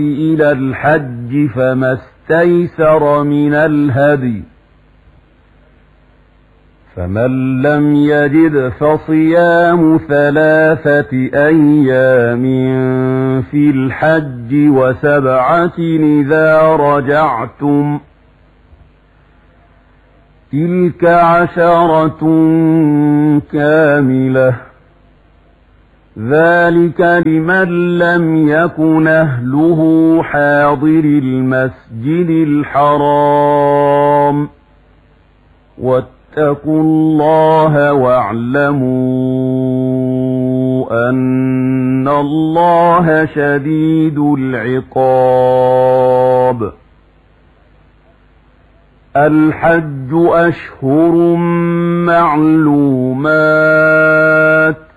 إلى الحج فما استيسر من الهدي، فمن لم يجد فصيام 3 أيام في الحج و7 إذا رجعتم، تلك 10 كاملة، ذلك لمن لم يكن أهله حاضر المسجد الحرام. واتقوا الله واعلموا أن الله شديد العقاب. الحج أشهر معلومات،